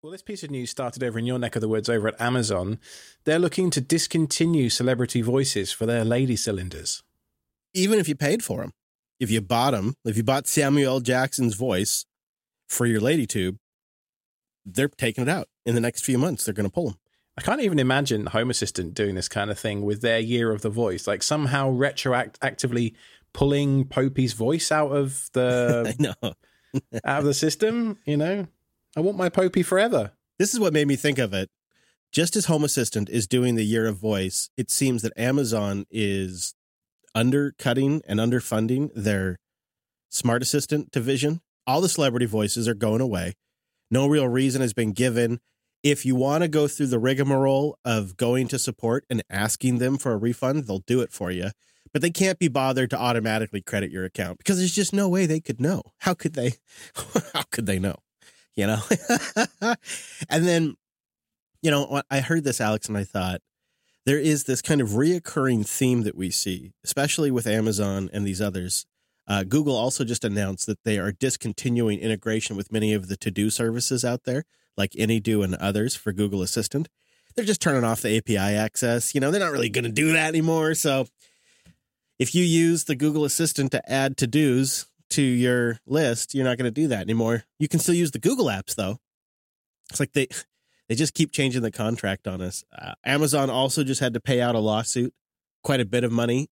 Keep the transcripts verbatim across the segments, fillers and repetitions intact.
Well, this piece of news started over in your neck of the woods over at Amazon. They're looking to discontinue celebrity voices for their lady cylinders. Even if you paid for them. If you bought them, if you bought Samuel L. Jackson's voice for your lady tube, they're taking it out. In the next few months, they're going to pull them. I can't even imagine Home Assistant doing this kind of thing with their year of the voice, like somehow retroactively pulling Popey's voice out of the I know. out of the system, you know? I want my Popey forever. This is what made me think of it. Just as Home Assistant is doing the year of voice, it seems that Amazon is undercutting and underfunding their Smart Assistant division. All the celebrity voices are going away. No real reason has been given. If you want to go through the rigmarole of going to support and asking them for a refund, they'll do it for you. But they can't be bothered to automatically credit your account because there's just no way they could know. How could they? How could they know? You know? And then, you know, I heard this, Alex, and I thought there is this kind of reoccurring theme that we see, especially with Amazon and these others. Uh, Google also just announced that they are discontinuing integration with many of the to-do services out there, like AnyDo and others for Google Assistant. They're just turning off the A P I access. You know, they're not really going to do that anymore. So if you use the Google Assistant to add to-dos to your list, you're not going to do that anymore. You can still use the Google apps, though. It's like they they just keep changing the contract on us. Uh, Amazon also just had to pay out a lawsuit, quite a bit of money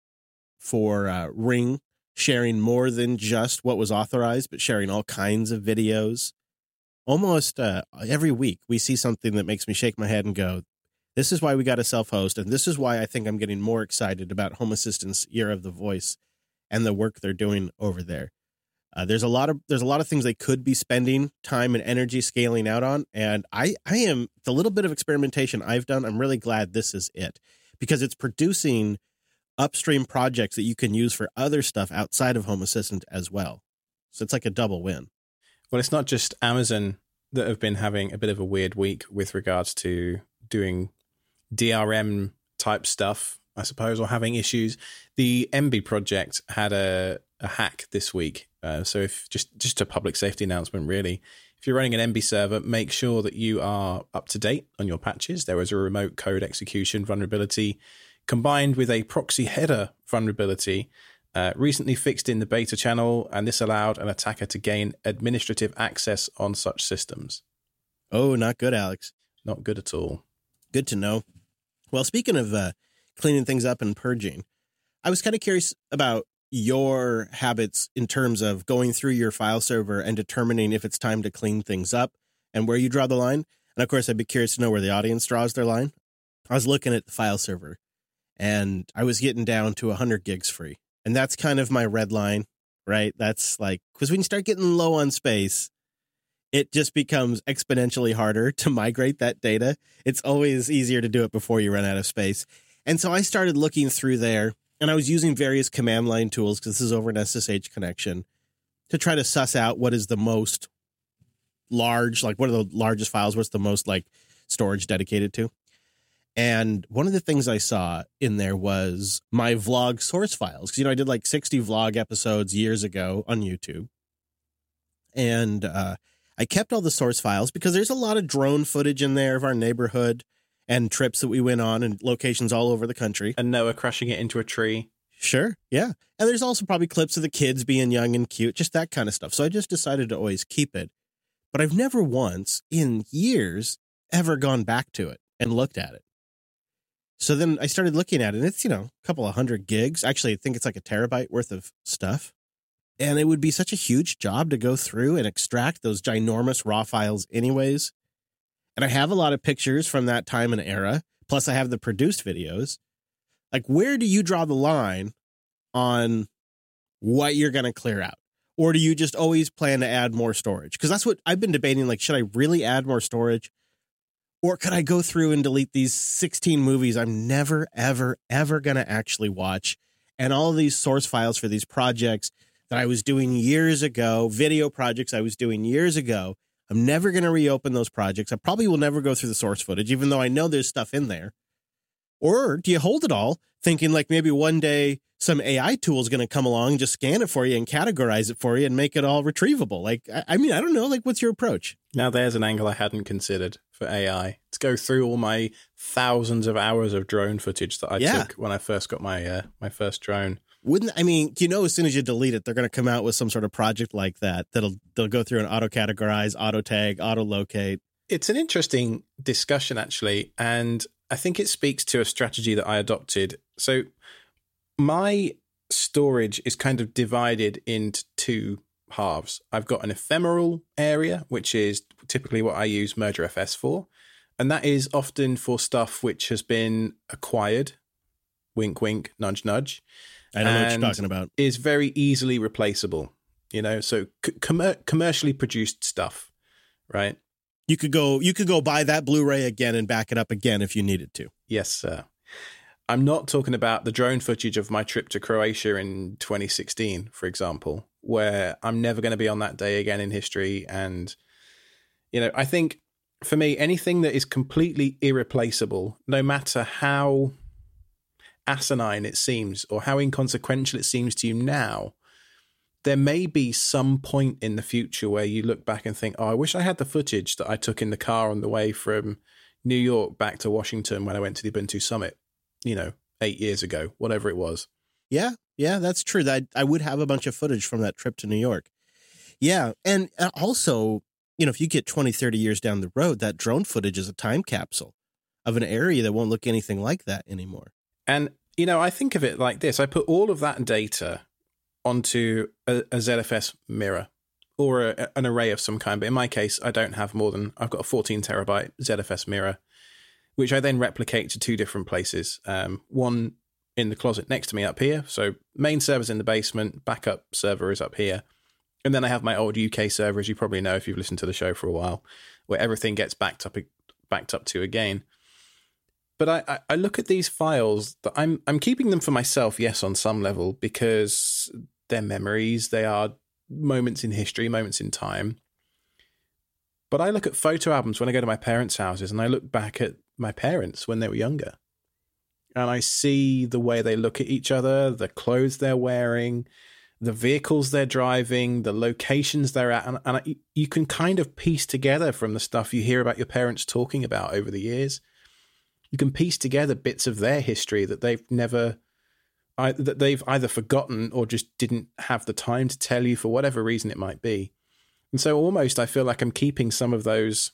for uh, Ring sharing more than just what was authorized, but sharing all kinds of videos. Almost uh, every week, we see something that makes me shake my head and go, this is why we got to self-host, and this is why I think I'm getting more excited about Home Assistant's Year of the Voice and the work they're doing over there. Uh, there's a lot of there's a lot of things they could be spending time and energy scaling out on, and I I am the little bit of experimentation I've done. I'm really glad this is it because it's producing upstream projects that you can use for other stuff outside of Home Assistant as well. So it's like a double win. Well, it's not just Amazon that have been having a bit of a weird week with regards to doing D R M type stuff, I suppose, or having issues. The Emby project had a, a hack this week. Uh, so if just, just a public safety announcement, really, if you're running an Emby server, make sure that you are up to date on your patches. There was a remote code execution vulnerability combined with a proxy header vulnerability uh, recently fixed in the beta channel, and this allowed an attacker to gain administrative access on such systems. Oh, not good, Alex. Not good at all. Good to know. Well, speaking of uh, cleaning things up and purging, I was kind of curious about your habits in terms of going through your file server and determining if it's time to clean things up and where you draw the line. And of course, I'd be curious to know where the audience draws their line. I was looking at the file server and I was getting down to one hundred gigs free. And that's kind of my red line, right? That's like, because when you start getting low on space, it just becomes exponentially harder to migrate that data. It's always easier to do it before you run out of space. And so I started looking through there, and I was using various command line tools, because this is over an S S H connection, to try to suss out what is the most large, like what are the largest files, what's the most like storage dedicated to. And one of the things I saw in there was my vlog source files. Because, you know, I did like sixty vlog episodes years ago on YouTube. And uh, I kept all the source files because there's a lot of drone footage in there of our neighborhood and trips that we went on and locations all over the country. And Noah crashing it into a tree. Sure, yeah. And there's also probably clips of the kids being young and cute, just that kind of stuff. So I just decided to always keep it. But I've never once in years ever gone back to it and looked at it. So then I started looking at it, and it's, you know, a couple of hundred gigs. Actually, I think it's like a terabyte worth of stuff. And it would be such a huge job to go through and extract those ginormous raw files anyways. And I have a lot of pictures from that time and era. Plus, I have the produced videos. Like, where do you draw the line on what you're going to clear out? Or do you just always plan to add more storage? Because that's what I've been debating. Like, should I really add more storage? Or could I go through and delete these sixteen movies I'm never, ever, ever going to actually watch? And all of these source files for these projects that I was doing years ago, video projects I was doing years ago. I'm never going to reopen those projects. I probably will never go through the source footage, even though I know there's stuff in there. Or do you hold it all, thinking like maybe one day some A I tool is going to come along, just scan it for you and categorize it for you and make it all retrievable? Like, I, I mean, I don't know. Like, what's your approach? Now, there's an angle I hadn't considered for A I. To go through all my thousands of hours of drone footage that I Yeah. took when I first got my uh, my first drone. Wouldn't I mean, you know, as soon as you delete it, they're going to come out with some sort of project like that. That'll they'll go through and auto categorize, auto tag, auto locate. It's an interesting discussion, actually, and I think it speaks to a strategy that I adopted. So my storage is kind of divided into two halves. I've got an ephemeral area, which is typically what I use Merger F S for, and that is often for stuff which has been acquired, wink, wink, nudge, nudge. I don't know what and you're talking about. Is very easily replaceable, you know, so c- com- commercially produced stuff, right? You could go you could go buy that Blu-ray again and back it up again if you needed to. Yes, sir. I'm not talking about the drone footage of my trip to Croatia in twenty sixteen, for example, where I'm never going to be on that day again in history. And, you know, I think for me, anything that is completely irreplaceable, no matter how asinine it seems or how inconsequential it seems to you now, there may be some point in the future where you look back and think, oh, I wish I had the footage that I took in the car on the way from New York back to Washington when I went to the Ubuntu Summit, you know, eight years ago, whatever it was. Yeah, yeah, that's true. That I would have a bunch of footage from that trip to New York. Yeah, and also, you know, if you get twenty, thirty years down the road, that drone footage is a time capsule of an area that won't look anything like that anymore. And, you know, I think of it like this. I put all of that data onto a, a Z F S mirror or a, an array of some kind. But in my case, I don't have more than, I've got a fourteen terabyte Z F S mirror, which I then replicate to two different places. Um, one in the closet next to me up here. So main server's in the basement, backup server is up here. And then I have my old U K server, as you probably know if you've listened to the show for a while, where everything gets backed up backed up to again. But I, I look at these files that I'm I'm keeping them for myself, yes, on some level, because they're memories, they are moments in history, moments in time. But I look at photo albums when I go to my parents' houses, and I look back at my parents when they were younger. And I see the way they look at each other, the clothes they're wearing, the vehicles they're driving, the locations they're at. And, and I, you can kind of piece together from the stuff you hear about your parents talking about over the years. You can piece together bits of their history that they've never, I, that they've either forgotten or just didn't have the time to tell you for whatever reason it might be. And so almost I feel like I'm keeping some of those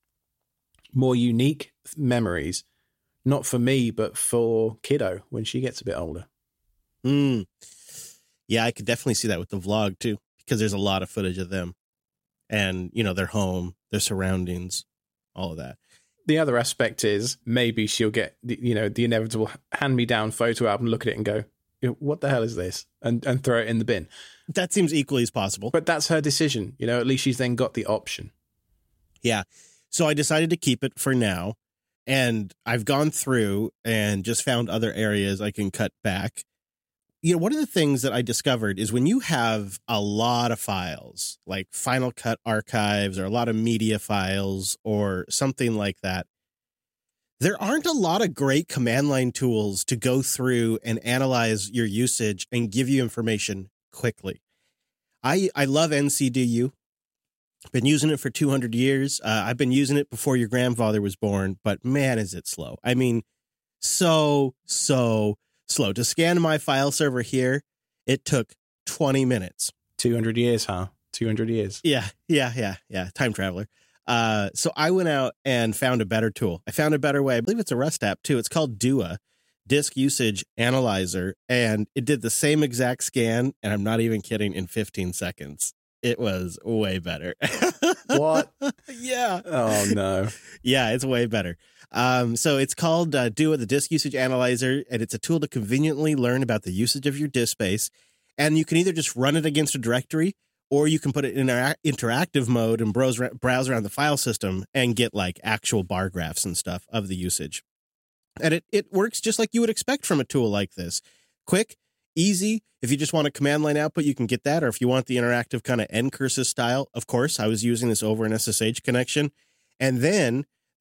more unique memories, not for me, but for Kiddo when she gets a bit older. Mm. Yeah, I could definitely see that with the vlog too, because there's a lot of footage of them and, you know, their home, their surroundings, all of that. The other aspect is maybe she'll get, the, you know, the inevitable hand-me-down photo album, look at it and go, what the hell is this? And and throw it in the bin. That seems equally as possible. But that's her decision. You know, at least she's then got the option. Yeah. So I decided to keep it for now. And I've gone through and just found other areas I can cut back. You know, one of the things that I discovered is when you have a lot of files, like Final Cut archives or a lot of media files or something like that, there aren't a lot of great command line tools to go through and analyze your usage and give you information quickly. I, I love N C D U. Been using it for two hundred years. Uh, I've been using it before your grandfather was born, but man, is it slow. I mean, so, so slow. To scan my file server here, it took twenty minutes. two hundred years, huh? two hundred years. Yeah, yeah, yeah, yeah. Time traveler. Uh, so I went out and found a better tool. I found a better way. I believe it's a Rust app too. It's called D U A, Disk Usage Analyzer, and it did the same exact scan, and I'm not even kidding, in fifteen seconds. It was way better. What? Yeah. Oh, no. Yeah, it's way better. Um, so it's called uh, D U A, the Disk Usage Analyzer, and it's a tool to conveniently learn about the usage of your disk space. And you can either just run it against a directory, or you can put it in inter- interactive mode and browse, browse around the file system and get like actual bar graphs and stuff of the usage. And it, it works just like you would expect from a tool like this. Quick, easy. If you just want a command line output, you can get that. Or if you want the interactive kind of N curses style, of course, I was using this over an S S H connection. And then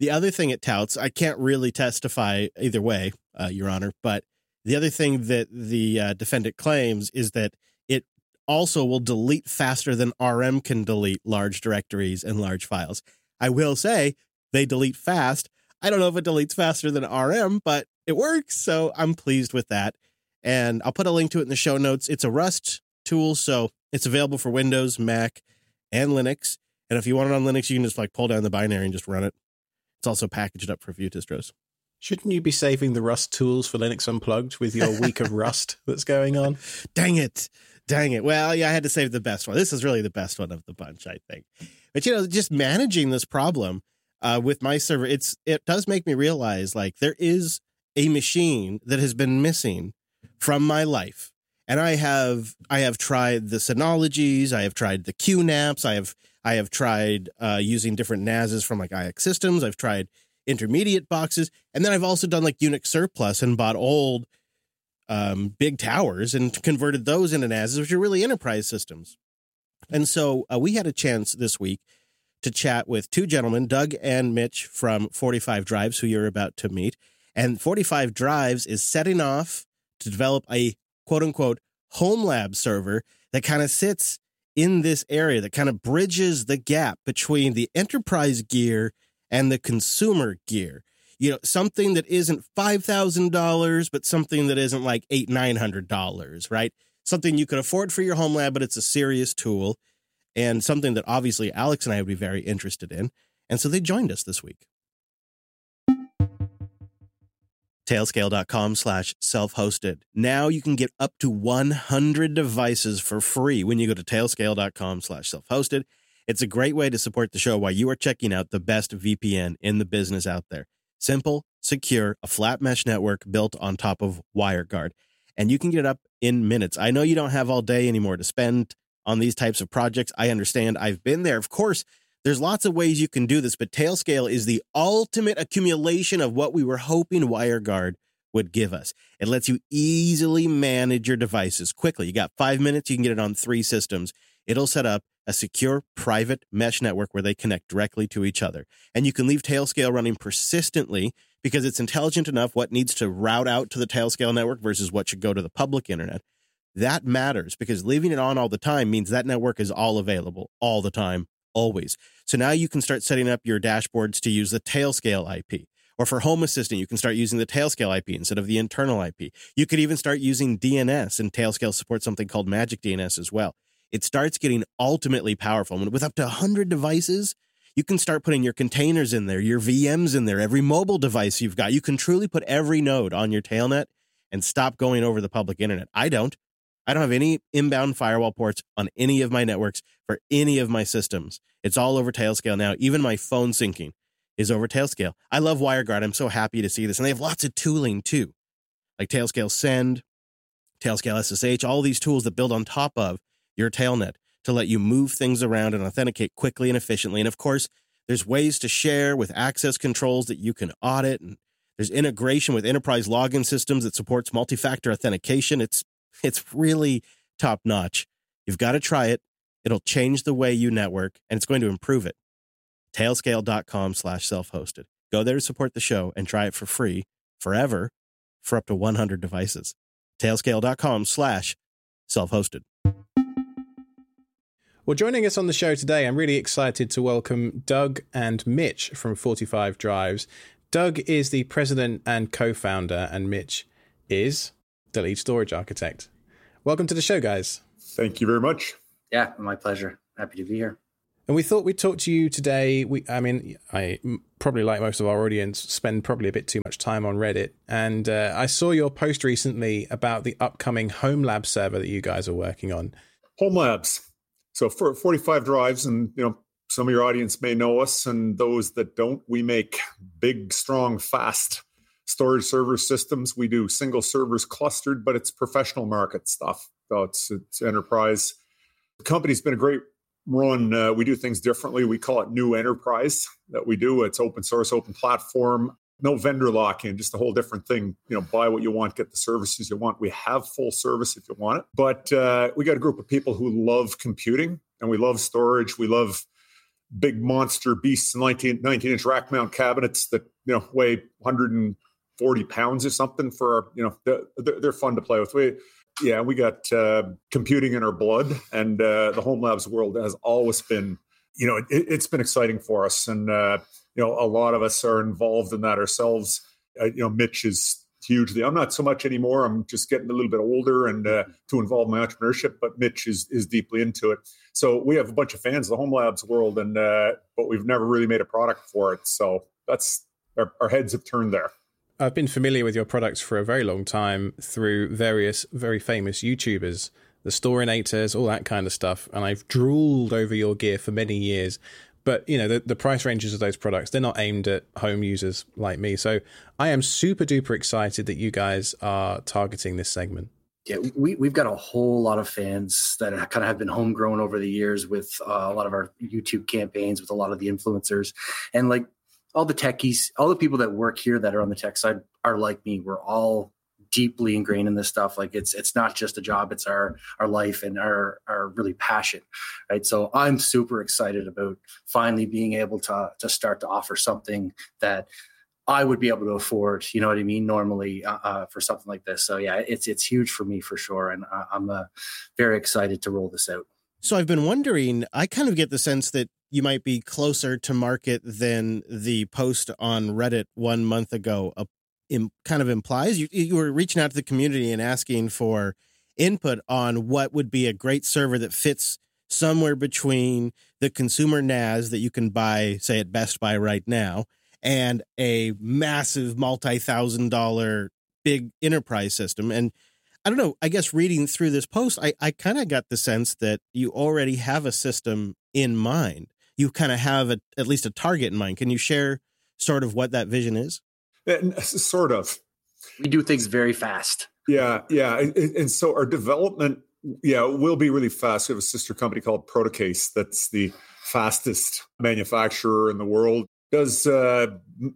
The other thing it touts, I can't really testify either way, uh, Your Honor, but the other thing that the uh, defendant claims is that it also will delete faster than R M can delete large directories and large files. I will say they delete fast. I don't know if it deletes faster than R M, but it works, so I'm pleased with that. And I'll put a link to it in the show notes. It's a Rust tool, so it's available for Windows, Mac, and Linux. And if you want it on Linux, you can just like pull down the binary and just run it. It's also packaged up for a few distros. Shouldn't you be saving the Rust tools for Linux Unplugged with your week of Rust that's going on? Dang it. Dang it. Well, yeah, I had to save the best one. This is really the best one of the bunch, I think. But, you know, just managing this problem uh, with my server, it's it does make me realize, like, there is a machine that has been missing from my life. And I have I have tried the Synologies, I have tried the Q NAPs, I have I have tried uh, using different N A Ses from like I X Systems, I've tried intermediate boxes, and then I've also done like Unix Surplus and bought old um, big towers and converted those into N A Ses, which are really enterprise systems. And so uh, we had a chance this week to chat with two gentlemen, Doug and Mitch from forty-five Drives, who you're about to meet. And forty-five Drives is setting off to develop a quote-unquote home lab server that kind of sits in this area, that kind of bridges the gap between the enterprise gear and the consumer gear. You know, something that isn't five thousand dollars, but something that isn't like eight hundred dollars, nine hundred dollars, right? Something you could afford for your home lab, but it's a serious tool, and something that obviously Alex and I would be very interested in. And so they joined us this week. Tailscale.com slash self-hosted. Now you can get up to one hundred devices for free when you go to tailscale.com slash self-hosted. It's a great way to support the show while you are checking out the best V P N in the business out there. Simple, secure, a flat mesh network built on top of WireGuard. And you can get it up in minutes. I know you don't have all day anymore to spend on these types of projects. I understand. I've been there. Of course, there's lots of ways you can do this, but Tailscale is the ultimate accumulation of what we were hoping WireGuard would give us. It lets you easily manage your devices quickly. You got five minutes. You can get it on three systems. It'll set up a secure private mesh network where they connect directly to each other. And you can leave Tailscale running persistently because it's intelligent enough what needs to route out to the Tailscale network versus what should go to the public internet. That matters because leaving it on all the time means that network is all available all the time, always. So now you can start setting up your dashboards to use the Tailscale I P. Or for Home Assistant, you can start using the Tailscale I P instead of the internal I P. You could even start using D N S, and Tailscale supports something called Magic D N S as well. It starts getting ultimately powerful. And with up to one hundred devices, you can start putting your containers in there, your V Ms in there, every mobile device you've got. You can truly put every node on your tailnet and stop going over the public internet. I don't. I don't have any inbound firewall ports on any of my networks for any of my systems. It's all over Tailscale now. Even my phone syncing is over Tailscale. I love WireGuard. I'm so happy to see this. And they have lots of tooling too, like Tailscale Send, Tailscale S S H, all these tools that build on top of your tailnet to let you move things around and authenticate quickly and efficiently. And of course, there's ways to share with access controls that you can audit. And there's integration with enterprise login systems that supports multi-factor authentication. It's It's really top notch. You've got to try it. It'll change the way you network, and it's going to improve it. Tailscale.com slash self-hosted. Go there to support the show and try it for free forever for up to one hundred devices. Tailscale.com slash self-hosted. Well, joining us on the show today, I'm really excited to welcome Doug and Mitch from forty-five Drives. Doug is the president and co-founder, and Mitch is the lead storage architect. Welcome to the show, guys. Thank you very much. Yeah, my pleasure. Happy to be here. And we thought we'd talk to you today. We, I mean, I probably, like most of our audience, spend probably a bit too much time on Reddit. And uh, I saw your post recently about the upcoming Home Lab server that you guys are working on. Home Labs. So for forty-five Drives, and you know, some of your audience may know us, and those that don't, we make big, strong, fast storage server systems. We do single servers clustered, but it's professional market stuff. So it's, it's enterprise. The company's been a great run. Uh, we do things differently. We call it New Enterprise that we do. It's open source, open platform, no vendor lock-in, just a whole different thing. You know, buy what you want, get the services you want. We have full service if you want it. But uh, we got a group of people who love computing and we love storage. We love big monster beasts, nineteen, nineteen inch rack mount cabinets that, you know, weigh one hundred forty pounds or something for our, you know, they're, they're fun to play with. We, yeah, we got uh, computing in our blood, and uh, the Home Labs world has always been, you know, it, it's been exciting for us. And, uh, you know, a lot of us are involved in that ourselves. Uh, you know, Mitch is hugely, I'm not so much anymore. I'm just getting a little bit older and uh, to involve my entrepreneurship, but Mitch is is deeply into it. So we have a bunch of fans of the Home Labs world, and uh, but we've never really made a product for it. So that's, our, our heads have turned there. I've been familiar with your products for a very long time through various very famous YouTubers, the Storinators, all that kind of stuff. And I've drooled over your gear for many years. But, you know, the, the price ranges of those products, they're not aimed at home users like me. So I am super duper excited that you guys are targeting this segment. Yeah, we, we've got a whole lot of fans that kind of have been homegrown over the years with uh, a lot of our YouTube campaigns, with a lot of the influencers. And like all the techies, all the people that work here that are on the tech side are like me. We're all deeply ingrained in this stuff. Like it's it's not just a job, it's our our life and our our really passion, right? So I'm super excited about finally being able to to start to offer something that I would be able to afford, you know what I mean, normally uh, uh, for something like this. So yeah, it's it's huge for me for sure, and I, I'm uh, very excited to roll this out. So I've been wondering, I kind of get the sense that you might be closer to market than the post on Reddit one month ago uh, im- kind of implies. You, you were reaching out to the community and asking for input on what would be a great server that fits somewhere between the consumer N A S that you can buy, say, at Best Buy right now, and a massive multi-thousand dollar big enterprise system. And I don't know, I guess reading through this post, I, I kind of got the sense that you already have a system in mind. You kind of have a, at least a target in mind. Can you share sort of what that vision is? And sort of. We do things very fast. Yeah, yeah. And, and so our development, yeah, will be really fast. We have a sister company called Protocase that's the fastest manufacturer in the world. Does uh,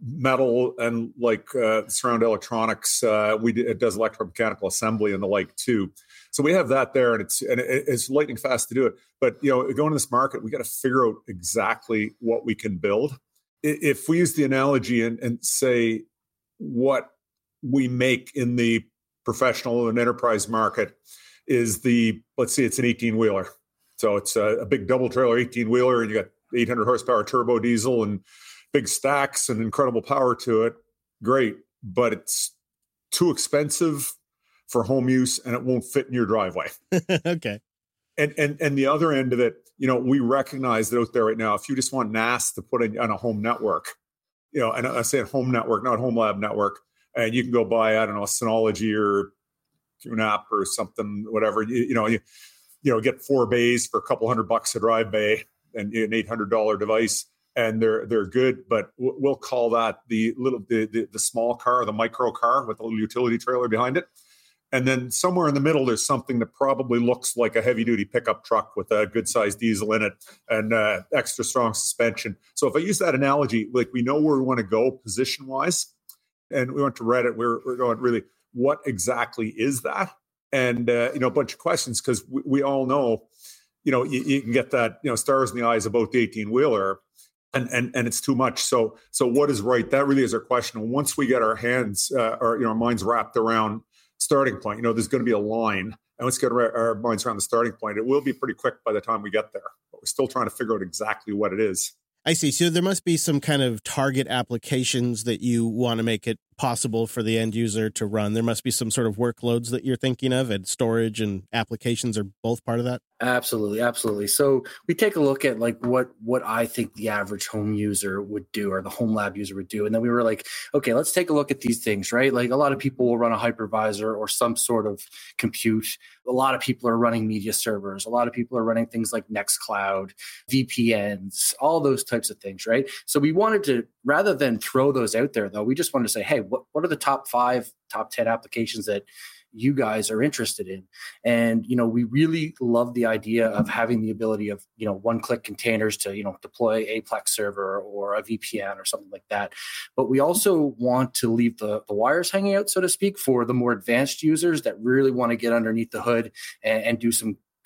metal and like uh, surround electronics. Uh, we do, it does electromechanical assembly and the like too. So we have that there, and it's and it, it's lightning fast to do it. But you know, going to this market, we got to figure out exactly what we can build. If we use the analogy and, and say what we make in the professional and enterprise market is the, let's say it's an eighteen wheeler. So it's a, a big double trailer eighteen wheeler, and you got eight hundred horsepower turbo diesel and big stacks and incredible power to it. Great. But it's too expensive for home use, and it won't fit in your driveway. Okay. And, and and the other end of it, you know, we recognize that out there right now, if you just want N A S to put in on a home network, you know, and I say home network, not home lab network, and you can go buy, I don't know, Synology or TuneApp or something, whatever, you, you know, you, you know, get four bays for a couple hundred bucks a drive bay and an eight hundred dollars device. And they're they're good, but we'll call that the little the, the the small car, the micro car with a little utility trailer behind it. And then somewhere in the middle, there's something that probably looks like a heavy duty pickup truck with a good sized diesel in it and uh, extra strong suspension. So if I use that analogy, like we know where we want to go position wise, and we went to Reddit, we're we're going really, what exactly is that? And uh, you know, a bunch of questions, because we, we all know, you know, you, you can get that, you know, stars in the eyes about the eighteen wheeler. And, and and it's too much. So so what is right? That really is our question. And once we get our hands uh, or you know our minds wrapped around starting point, you know, there's going to be a line, and let's get our, our minds around the starting point. It will be pretty quick by the time we get there, but we're still trying to figure out exactly what it is. I see. So there must be some kind of target applications that you want to make it possible for the end user to run. There must be some sort of workloads that you're thinking of, and storage and applications are both part of that. Absolutely. Absolutely. So we take a look at like what, what I think the average home user would do, or the home lab user would do. And then we were like, okay, let's take a look at these things, right? Like a lot of people will run a hypervisor or some sort of compute. A lot of people are running media servers. A lot of people are running things like Nextcloud, V P Ns, all those types of things, right? So we wanted to, rather than throw those out there though, we just wanted to say, hey, what, what are the top five, top ten applications that you guys are interested in? And, you know, we really love the idea of having the ability of, you know, one-click containers to, you know, deploy a Plex server or a V P N or something like that. But we also want to leave the, the wires hanging out, so to speak, for the more advanced users that really want to get underneath the hood and, and do some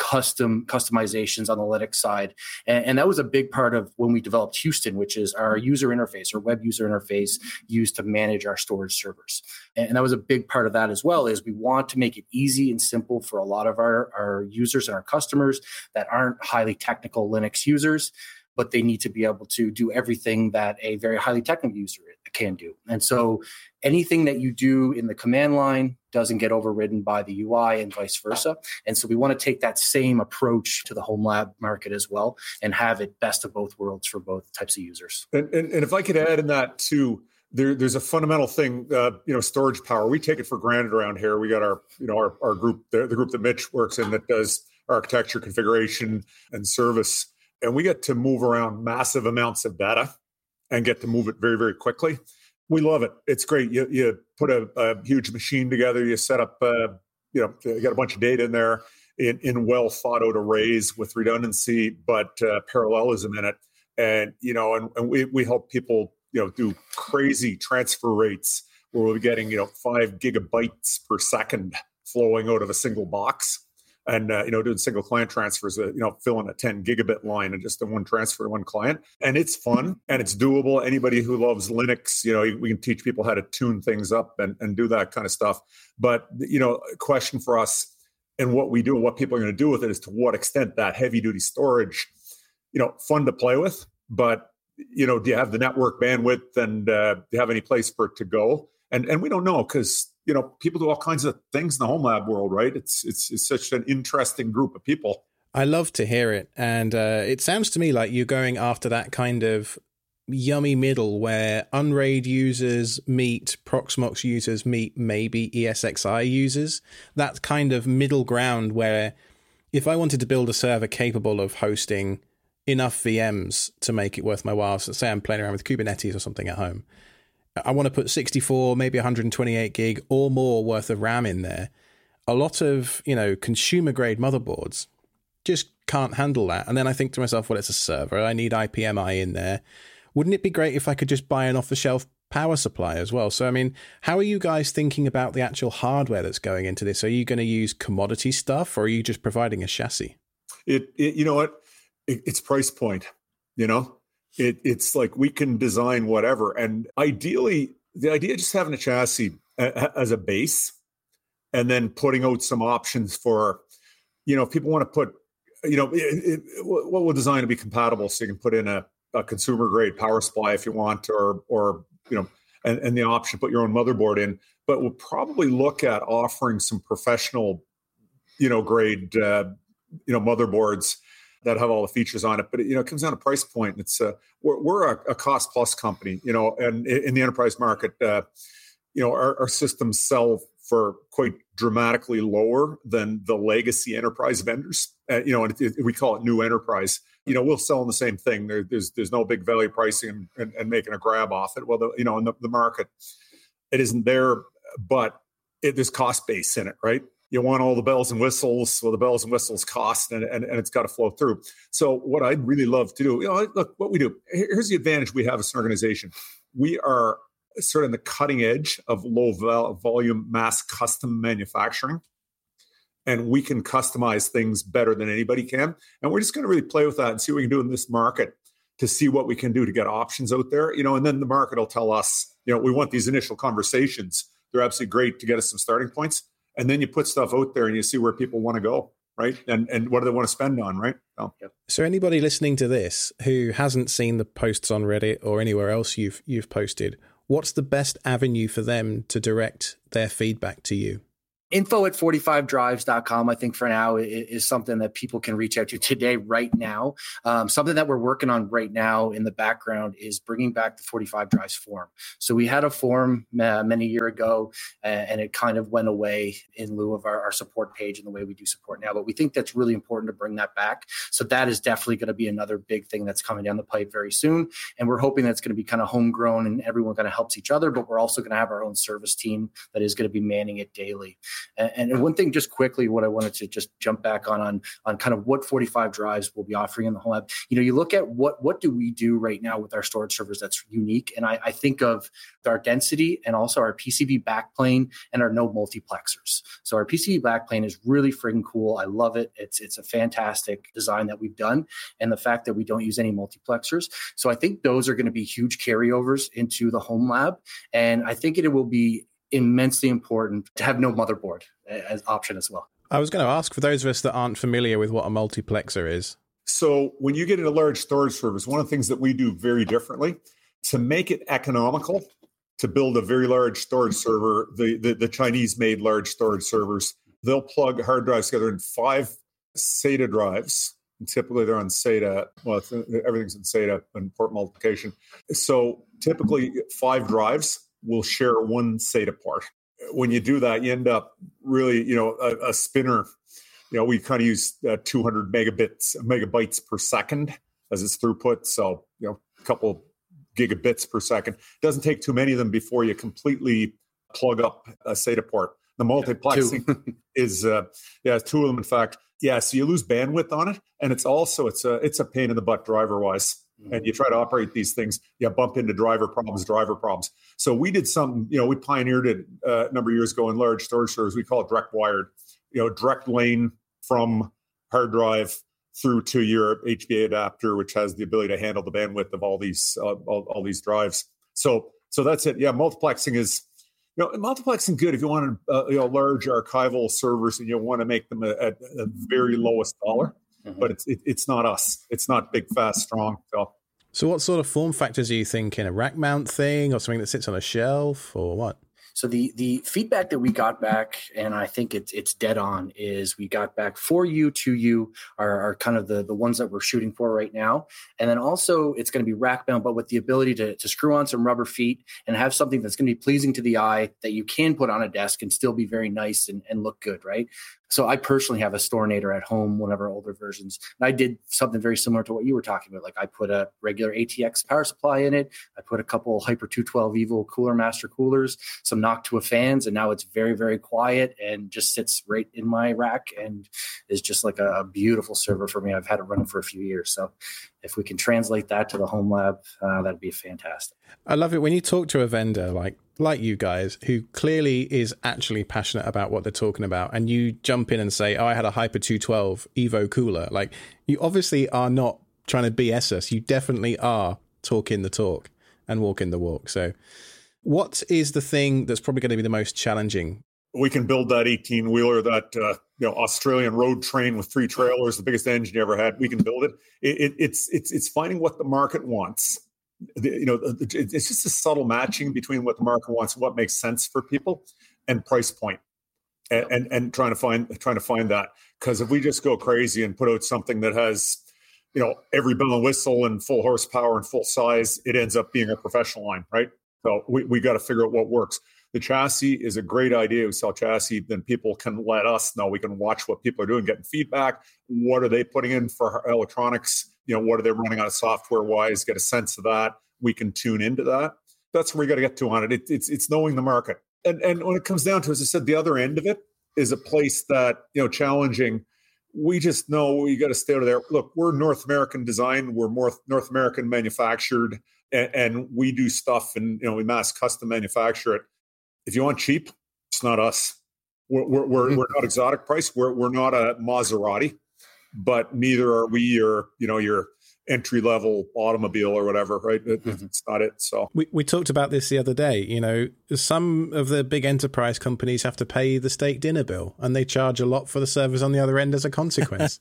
custom customizations on the Linux side. And, and that was a big part of when we developed Houston, which is our user interface or web user interface used to manage our storage servers. And, and that was a big part of that as well, is we want to make it easy and simple for a lot of our, our users and our customers that aren't highly technical Linux users, but they need to be able to do everything that a very highly technical user can do. And so anything that you do in the command line doesn't get overridden by the U I and vice versa. And so we want to take that same approach to the home lab market as well and have it best of both worlds for both types of users. And, and, and if I could add in that too, there, there's a fundamental thing, uh, you know, storage power. We take it for granted around here. We got our, you know, our, our group, the, the group that Mitch works in that does architecture, configuration, and service. And we get to move around massive amounts of data and get to move it very, very quickly. We love it. It's great. You you put a, a huge machine together. You set up, uh, you know, you got a bunch of data in there in, in well thought out arrays with redundancy, but uh, parallelism in it. And, you know, and, and we, we help people, you know, do crazy transfer rates where we're getting, you know, five gigabytes per second flowing out of a single box. And, uh, you know, doing single client transfers, uh, you know, filling a ten gigabit line and just a one transfer to one client. And it's fun and it's doable. Anybody who loves Linux, you know, we can teach people how to tune things up and, and do that kind of stuff. But, you know, a question for us and what we do and what people are going to do with it is to what extent that heavy duty storage, you know, fun to play with, but, you know, do you have the network bandwidth and uh, do you have any place for it to go? And and we don't know because, you know, people do all kinds of things in the home lab world, right? It's it's it's such an interesting group of people. I love to hear it. And uh, it sounds to me like you're going after that kind of yummy middle where Unraid users meet Proxmox users meet maybe E S X i users. That kind of middle ground where if I wanted to build a server capable of hosting enough V Ms to make it worth my while, so say I'm playing around with Kubernetes or something at home, I want to put sixty-four, maybe one hundred twenty-eight gig or more worth of RAM in there. A lot of, you know, consumer grade motherboards just can't handle that. And then I think to myself, well, it's a server. I need I P M I in there. Wouldn't it be great if I could just buy an off the shelf power supply as well? So, I mean, how are you guys thinking about the actual hardware that's going into this? Are you going to use commodity stuff or are you just providing a chassis? It, it you know what? It, it's price point, you know? It, it's like we can design whatever. And ideally, the idea of just having a chassis as a base and then putting out some options for, you know, if people want to put, you know, it, it, what will design to be compatible so you can put in a, a consumer grade power supply if you want, or, or you know, and, and the option to put your own motherboard in. But we'll probably look at offering some professional, you know, grade, uh, you know, motherboards that have all the features on it. But, you know, it comes down to price point. It's uh, we're, we're a, a cost plus company, you know, and in the enterprise market, uh, you know, our, our systems sell for quite dramatically lower than the legacy enterprise vendors. Uh, you know, and it, it, we call it new enterprise. You know, we'll sell them the same thing. There, there's there's no big value pricing and, and, and making a grab off it. Well, the, you know, in the, the market, it isn't there, but it, there's cost base in it, right? You want all the bells and whistles. Well, the bells and whistles cost, and, and, and it's got to flow through. So what I'd really love to do, you know, look, what we do, here's the advantage we have as an organization. We are sort of in the cutting edge of low vol- volume mass custom manufacturing. And we can customize things better than anybody can. And we're just going to really play with that and see what we can do in this market to see what we can do to get options out there. You know, and then the market will tell us, you know, we want these initial conversations. They're absolutely great to get us some starting points. And then you put stuff out there and you see where people want to go, right? And and what do they want to spend on, right? Oh. So anybody listening to this who hasn't seen the posts on Reddit or anywhere else you've you've posted, what's the best avenue for them to direct their feedback to you? Info at forty-five drives dot com, I think for now is something that people can reach out to today, right now. Um, something that we're working on right now in the background is bringing back the forty-five Drives forum. So we had a forum uh, many year ago, uh, and it kind of went away in lieu of our, our support page and the way we do support now. But we think that's really important to bring that back. So that is definitely going to be another big thing that's coming down the pipe very soon. And we're hoping that's going to be kind of homegrown and everyone kind of helps each other. But we're also going to have our own service team that is going to be manning it daily. And, and one thing just quickly, what I wanted to just jump back on, on, on kind of what forty-five drives we'll be offering in the home lab. You know, you look at what, what do we do right now with our storage servers that's unique. And I, I think of our density and also our P C B backplane and our no multiplexers. So our P C B backplane is really friggin' cool. I love it. It's, it's a fantastic design that we've done. And the fact that we don't use any multiplexers. So I think those are going to be huge carryovers into the home lab. And I think it will be immensely important to have no motherboard as option as well. I was going to ask, for those of us that aren't familiar with what a multiplexer is. So when you get into large storage servers, one of the things that we do very differently to make it economical to build a very large storage server, the, the, the Chinese made large storage servers, they'll plug hard drives together in five SATA drives. And typically they're on SATA. Well, it's, everything's in SATA and port multiplication. So typically five drives will share one SATA port. When you do that, you end up really, you know, a, a spinner. You know, we kind of use uh, two hundred megabits, megabytes per second as its throughput. So, you know, a couple gigabits per second. It doesn't take too many of them before you completely plug up a SATA port. The multiplexing yeah, is, uh, yeah, two of them, in fact. Yeah, so you lose bandwidth on it. And it's also, it's a, it's a pain in the butt driver-wise. And you try to operate these things, you bump into driver problems, driver problems. So we did something, you know, we pioneered it uh, a number of years ago in large storage servers. We call it direct wired, you know, direct lane from hard drive through to your H B A adapter, which has the ability to handle the bandwidth of all these uh, all, all these drives. So so that's it. Yeah, multiplexing is, you know, multiplexing good if you want uh, you know, large archival servers and you want to make them at, at the very lowest dollar. Mm-hmm. But it's it, it's not us. It's not big, fast, strong. So. so what sort of form factors are you thinking? A rack mount thing or something that sits on a shelf or what? So the the feedback that we got back, and I think it's it's dead on, is we got back four U, two U are, are kind of the, the ones that we're shooting for right now. And then also it's going to be rack mount, but with the ability to, to screw on some rubber feet and have something that's going to be pleasing to the eye that you can put on a desk and still be very nice and, and look good, right? So I personally have a Storinator at home, one of our older versions. And I did something very similar to what you were talking about. Like I put a regular A T X power supply in it. I put a couple Hyper two twelve Evo Cooler Master coolers, some Noctua fans, and now it's very, very quiet and just sits right in my rack and is just like a, a beautiful server for me. I've had it running for a few years. So if we can translate that to the home lab, uh, that'd be fantastic. I love it when you talk to a vendor like like you guys, who clearly is actually passionate about what they're talking about, and you jump in and say, oh, I had a Hyper two twelve Evo cooler. Like, you obviously are not trying to B S us. You definitely are talking the talk and walking the walk. So what is the thing that's probably going to be the most challenging? We can build that eighteen-wheeler, that uh, you know, Australian road train with three trailers, the biggest engine you ever had. We can build it. it, it it's it's it's finding what the market wants. The, you know, it's just a subtle matching between what the market wants and what makes sense for people, and price point, and and, and trying to find trying to find that. Because if we just go crazy and put out something that has, you know, every bell and whistle and full horsepower and full size, it ends up being a professional line, right? So we we got to figure out what works. The chassis is a great idea. We sell chassis, then people can let us know. We can watch what people are doing, getting feedback. What are they putting in for electronics? You know, what are they running on software wise? Get a sense of that. We can tune into that. That's where we got to get to on it. it. It's it's knowing the market. And and when it comes down to, as I said, the other end of it is a place that, you know, challenging. We just know you got to stay out of there. Look, we're North American design. We're more North American manufactured, and, and we do stuff and, you know, we mass custom manufacture it. If you want cheap, it's not us. We're we're we're, mm-hmm. we're not exotic price. We're we're not a Maserati, but neither are we your, you know, your entry level automobile or whatever, right? It, mm-hmm. It's not it. So we we talked about this the other day. You know, some of the big enterprise companies have to pay the steak dinner bill, and they charge a lot for the servers on the other end as a consequence.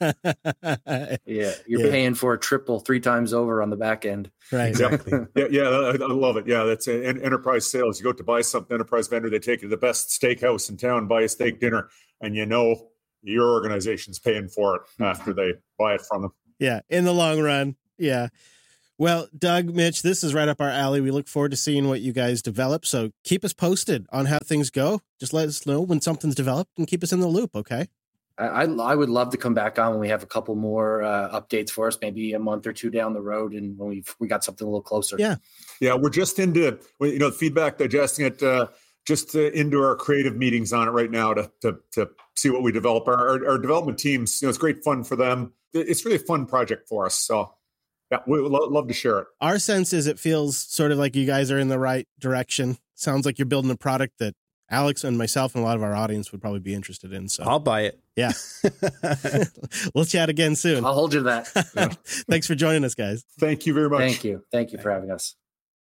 yeah, you're yeah. paying for a triple three times over on the back end. Right, exactly. yeah, yeah, I, I love it. Yeah, that's an enterprise sales. You go to buy something, enterprise vendor, they take you to the best steakhouse in town, buy a steak dinner, and you know your organization's paying for it after they buy it from them. Yeah, in the long run. Yeah. Well, Doug, Mitch, this is right up our alley. We look forward to seeing what you guys develop. So keep us posted on how things go. Just let us know when something's developed and keep us in the loop, okay? I, I would love to come back on when we have a couple more uh, updates for us, maybe a month or two down the road, and when we've we got something a little closer. Yeah. Yeah, we're just into, you know, feedback, digesting it. Uh, just uh, into our creative meetings on it right now to to, to see what we develop. Our, our, our development teams, you know, it's great fun for them. It's really a fun project for us. So yeah, we would lo- love to share it. Our sense is it feels sort of like you guys are in the right direction. Sounds like you're building a product that Alex and myself and a lot of our audience would probably be interested in. So I'll buy it. Yeah. We'll chat again soon. I'll hold you to that. Yeah. Thanks for joining us, guys. Thank you very much. Thank you. Thank you for having us.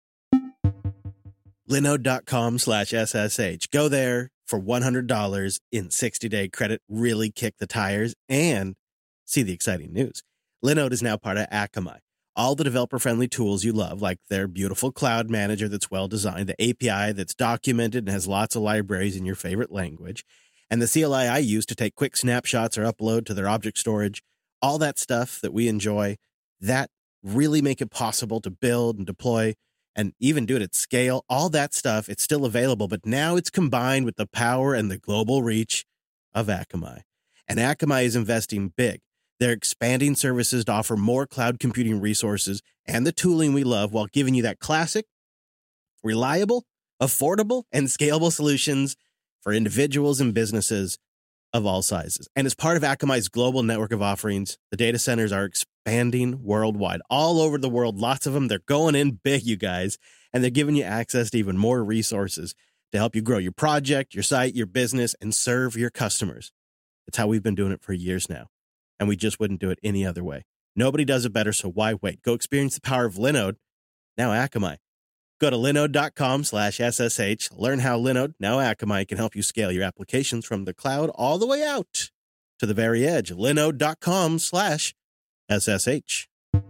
Linode.com slash SSH. Go there for one hundred dollars in sixty-day credit. Really kick the tires and see the exciting news. Linode is now part of Akamai. All the developer-friendly tools you love, like their beautiful cloud manager that's well-designed, the A P I that's documented and has lots of libraries in your favorite language, and the C L I I use to take quick snapshots or upload to their object storage, all that stuff that we enjoy, that really make it possible to build and deploy and even do it at scale. All that stuff, it's still available, but now it's combined with the power and the global reach of Akamai. And Akamai is investing big. They're expanding services to offer more cloud computing resources and the tooling we love while giving you that classic, reliable, affordable, and scalable solutions for individuals and businesses of all sizes. And as part of Akamai's global network of offerings, the data centers are expanding worldwide, all over the world. Lots of them. They're going in big, you guys, and they're giving you access to even more resources to help you grow your project, your site, your business, and serve your customers. It's how we've been doing it for years now, and we just wouldn't do it any other way. Nobody does it better, so why wait? Go experience the power of Linode, now Akamai. Go to linode.com slash SSH. Learn how Linode, now Akamai, can help you scale your applications from the cloud all the way out to the very edge. Linode.com slash SSH.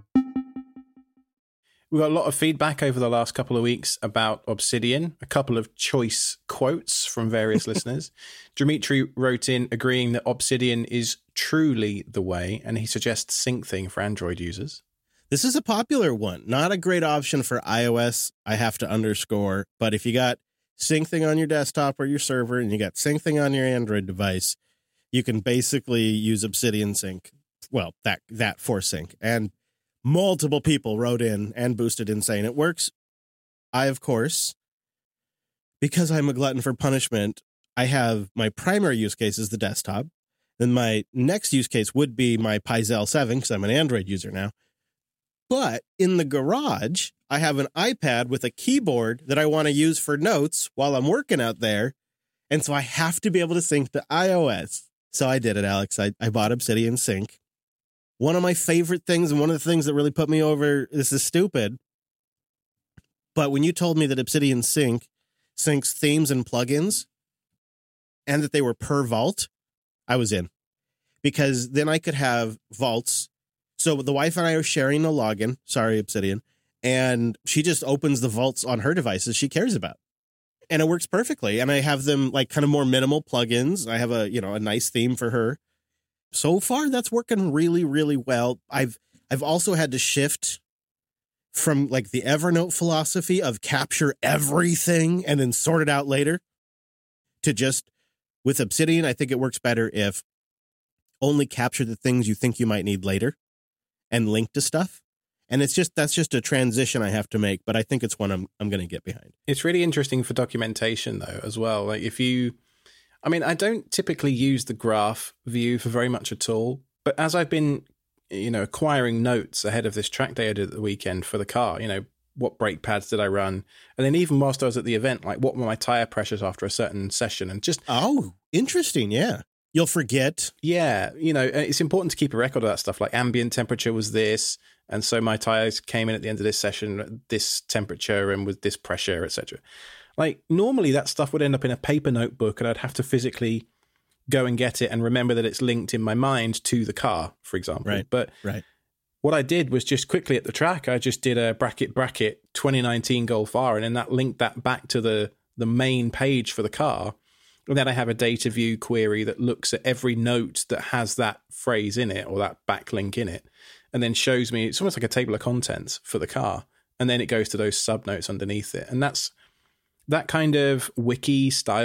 We've got a lot of feedback over the last couple of weeks about Obsidian, a couple of choice quotes from various listeners. Dimitri wrote in agreeing that Obsidian is truly the way, and he suggests SyncThing for Android users. This is a popular one. Not a great option for iOS, I have to underscore. But if you got SyncThing on your desktop or your server and you got SyncThing on your Android device, you can basically use Obsidian Sync. Well, that that for sync. And multiple people wrote in and boosted in saying it works. I, of course, because I'm a glutton for punishment, I have my primary use case is the desktop. Then my next use case would be my Pizel seven because I'm an Android user now. But in the garage, I have an iPad with a keyboard that I want to use for notes while I'm working out there. And so I have to be able to sync to iOS. So I did it, Alex. I, I bought Obsidian Sync. One of my favorite things, and one of the things that really put me over, this is stupid, but when you told me that Obsidian Sync syncs themes and plugins and that they were per vault, I was in. Because then I could have vaults. So the wife and I are sharing a login. Sorry, Obsidian. And she just opens the vaults on her devices she cares about. And it works perfectly. And I have them like kind of more minimal plugins. I have a, you know, a nice theme for her. So far, that's working really, really well. I've I've also had to shift from like the Evernote philosophy of capture everything and then sort it out later to just with Obsidian. I think it works better if only capture the things you think you might need later and link to stuff. And it's just, that's just a transition I have to make, but I think it's one I'm I'm going to get behind. It's really interesting for documentation though, as well. Like if you, I mean, I don't typically use the graph view for very much at all, but as I've been, you know, acquiring notes ahead of this track day I did at the weekend for the car, you know, what brake pads did I run? And then even whilst I was at the event, like what were my tire pressures after a certain session? And just, oh, interesting. Yeah. You'll forget. Yeah. You know, it's important to keep a record of that stuff. Like ambient temperature was this. And so my tires came in at the end of this session, at this temperature and with this pressure, et cetera. Like normally that stuff would end up in a paper notebook and I'd have to physically go and get it and remember that it's linked in my mind to the car, for example. Right. But right. What I did was just quickly at the track, I just did a bracket bracket twenty nineteen Golf R and then that linked that back to the, the main page for the car. And then I have a data view query that looks at every note that has that phrase in it or that backlink in it and then shows me, it's almost like a table of contents for the car. And then it goes to those sub notes underneath it. And that's that kind of wiki style